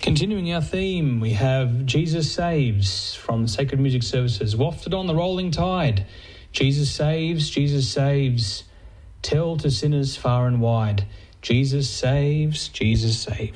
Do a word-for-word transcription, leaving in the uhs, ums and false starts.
Continuing our theme, we have Jesus Saves from Sacred Music Services. Wafted on the rolling tide. Jesus saves, Jesus saves. Tell to sinners far and wide. Jesus saves, Jesus saves.